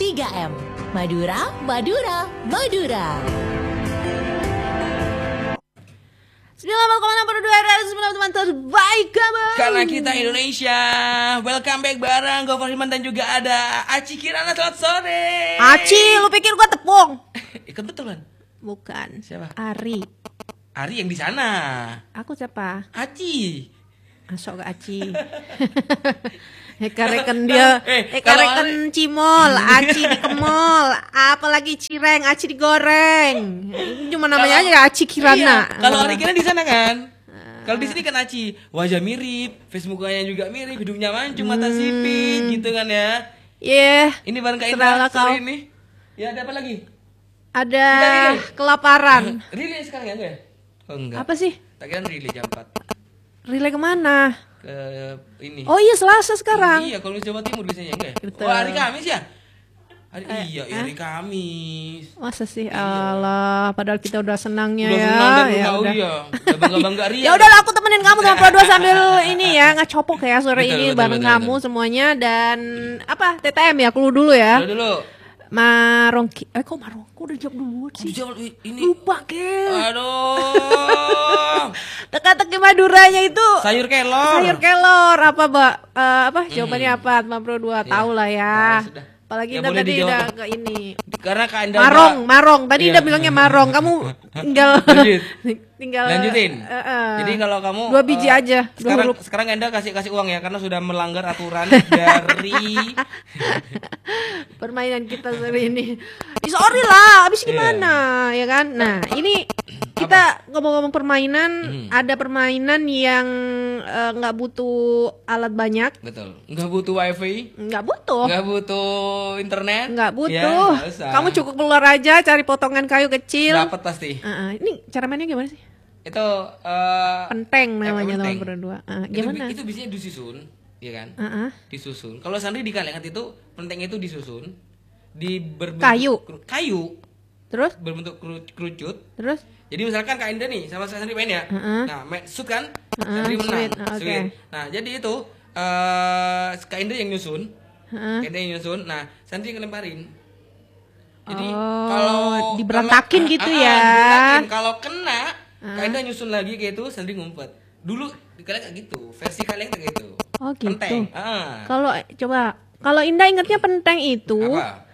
3M. Madura, Madura, Madura. 94,62 Radio teman terbaik kamu. Karena kita Indonesia. Welcome back bareng Gofar Hilman dan juga ada Aci Kirana. Selamat sore. Aci, lu pikir gua tepung? Kebetulan. Bukan. Siapa? Ari. Ari yang di sana. Aku siapa? Aci. Masuk ke Aci. Kareken dia, kareken cimol, Aci di kemol, apalagi cireng, Aci digoreng. Ini cuma namanya aja Aci Kirana. Iya, kalau Ari Kirana di sana kan. Kalau di sini kan Aci, wajah mirip, face mukanya juga mirip, hidungnya mancung, mata sipit gitu kan ya. Iya. Ini bareng Kak Indah sore ini. Ya ada apa lagi? Ada kelaparan. Rilis sekarang ya enggak? Oh enggak. Apa sih? Tak kira rilis jam 4. Relay kemana? Ke ini. Oh iya Selasa sekarang. Iya, kalau di Jawa Timur biasanya enggak ya? Betul. Oh, hari Kamis ya? Hari Kamis. Masa sih? Allah, padahal kita udah senangnya Udah ya. senang dan Ya tahu udah. dia. Udah bangga-bangga Ria. Ya udahlah, aku temenin kamu sama Pro 2 sambil ini ya ngacopok ya sore Betul, ini betul, bareng betul, kamu betul. semuanya dan apa? TTM ya, keluar dulu ya. Dulu. Marongki. Kok Marongko udah jawab dulu sih? Jawab ini. Lupa ke. Aduh. Teka-teki Maduranya itu Sayur kelor. sayur kelor apa, Mbak? Apa jawabannya apa? Mbak Pro 2 tahu lah ya. Sudah. Apalagi Ya, Indah boleh tadi dijawab. udah ke ini. Karena Kak Indah Marong. Tadi Iya. Indah bilangnya marong. Kamu tinggal Lanjut. tinggal Lanjutin. Jadi kalau kamu 2 biji aja, 2 huruf. sekarang Anda kasih uang ya karena sudah melanggar aturan dari Permainan kita sore ini. Sorry lah, abis gimana ya kan? Nah, ini kita ngomong-ngomong permainan, ada permainan yang nggak butuh alat banyak, betul. Nggak butuh wifi, nggak butuh, nggak butuh internet, nggak Ya, butuh. nggak usah. Kamu cukup keluar aja, cari potongan kayu kecil. dapat pasti. Ini cara mainnya gimana sih? Itu Penteng namanya penteng. teman berdua. Gimana? Itu biasanya disusun, ya kan? Disusun. Kalau Sandri di kalian itu penteng itu disusun di berbentuk kayu Terus? berbentuk kerucut. Terus? Jadi misalkan Kak Indah nih sama Sandri main ya. Nah, shoot kan? Sandri menang. Sweet. Oke. Sweet. Nah, jadi itu Kak Indah yang nyusun. Kak Indah yang nyusun. Nah, Sandri yang ngelemparin. Jadi kalau diberantakin gitu ya. diberantakin. Kalau kena, Kak Indah nyusun lagi kayak itu, Sandri ngumpet. Dulu di kalian kayak gitu. Versi kalian kayak gitu. Oh gitu. Penteng. Kalau Indah ingatnya penteng itu Apa?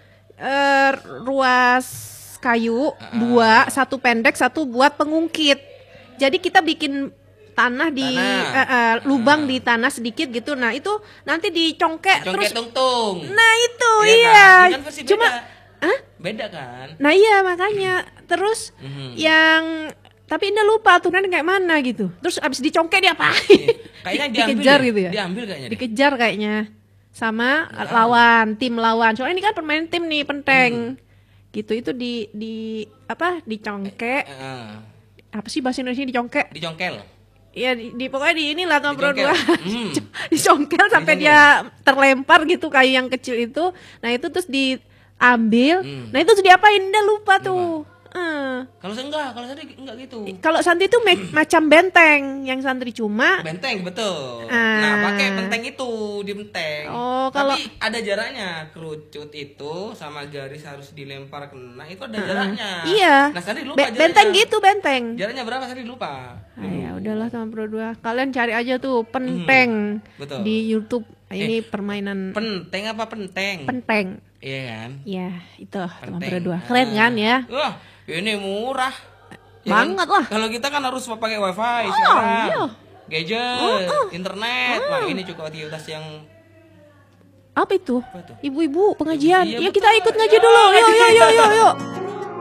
ruas kayu dua, satu pendek, satu buat pengungkit. Jadi kita bikin tanah di lubang di tanah sedikit gitu. Nah itu nanti dicongkek terus. Tungtung. Nah itu Iya. Kan? Ini kan versi Cuma, beda kan? nah iya makanya. Terus yang tapi Indah lupa aturan kayak mana gitu. Terus abis dicongkek diapain? Kayaknya Dikejar gitu ya. Diambil kayaknya. Dikejar kayaknya sama tim lawan. Soalnya ini kan permainan tim nih, penteng. Gitu itu di apa? Dicongkek. Apa sih bahasa Indonesia dicongkek? Dicongkel. Ya pokoknya di inilah teman Pro 2. Dicongkel. Dicongkel sampai dia terlempar gitu kayu yang kecil itu. Nah, itu terus diambil. Nah, itu terus diapain? Udah lupa tuh. Kalau Sandri enggak gitu. Kalau Santri itu macam benteng, yang Santri cuma Benteng betul. Nah, pakai benteng itu di benteng. Oh, kalau tapi ada jaraknya. Kerucut itu sama garis harus dilempar kena itu ada jaraknya. Iya. Nah, Sandri lupa jaraknya. Benteng gitu, benteng. Jaraknya berapa Sandri lupa. Ya udahlah teman Pro 2. Kalian cari aja tuh penteng betul. di YouTube. Ini permainan Penteng apa penteng? penteng. Iya kan? Ya, itu teman Penteng. Pro 2. Keren kan ya? Wah, ini murah. Ya Banget kan? lah. Kalau kita kan harus pakai wifi sekarang. Iya. Gadget, internet. Wah, ini cukup aktivitas yang Apa itu? Apa itu? Ibu-ibu pengajian. Iya, Ya kita betul. ikut ngaji dulu. Yuk.